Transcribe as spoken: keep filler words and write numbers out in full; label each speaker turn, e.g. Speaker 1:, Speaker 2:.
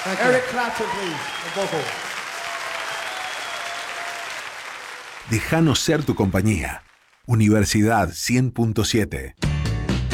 Speaker 1: Eric Clapton, please, on vocal.
Speaker 2: Déjanos ser tu compañía. Universidad cien punto siete.